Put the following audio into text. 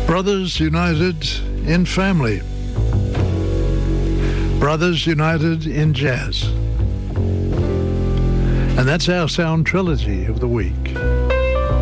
Brothers united in family. Brothers united in jazz. And that's our sound trilogy of the week.